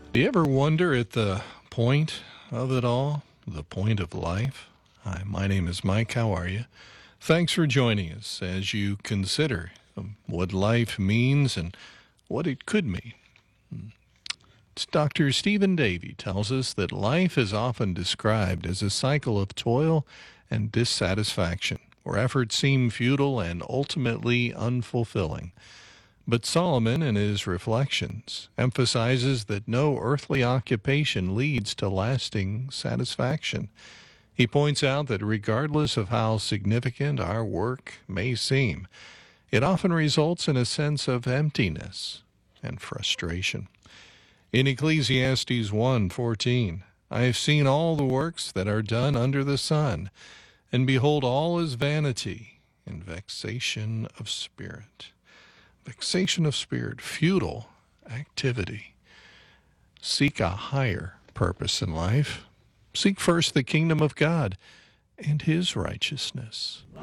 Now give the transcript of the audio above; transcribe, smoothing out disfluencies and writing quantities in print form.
Do you ever wonder at the point of it all, the point of life? Hi, my name is Mike. How are you? Thanks for joining us as you consider what life means and what it could mean. Dr. Stephen Davey tells us that life is often described as a cycle of toil and dissatisfaction, where efforts seem futile and ultimately unfulfilling. But Solomon, in his reflections, emphasizes that no earthly occupation leads to lasting satisfaction. He points out that regardless of how significant our work may seem, it often results in a sense of emptiness and frustration. In Ecclesiastes 1:14, I have seen all the works that are done under the sun, and behold, all is vanity and vexation of spirit. Vexation of spirit, futile activity. Seek a higher purpose in life. Seek first the kingdom of God and his righteousness.